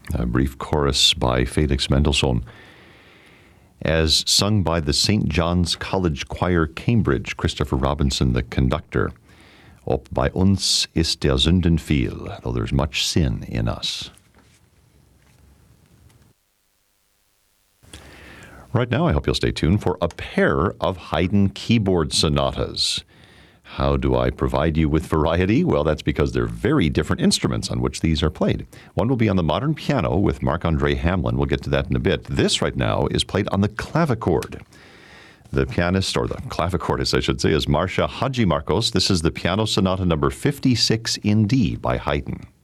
A brief chorus by Felix Mendelssohn, as sung by the St. John's College Choir, Cambridge. Christopher Robinson, the conductor. Ob bei uns ist der Sünden viel, though there's much sin in us. Right now, I hope you'll stay tuned for a pair of Haydn keyboard sonatas. How do I provide you with variety? Well, that's because they're very different instruments on which these are played. One will be on the modern piano with Marc-André Hamelin. We'll get to that in a bit. This right now is played on the clavichord. The pianist, or the clavichordist, I should say, is Marcia Hadjimarkos. This is the Piano Sonata number 56 in D by Haydn.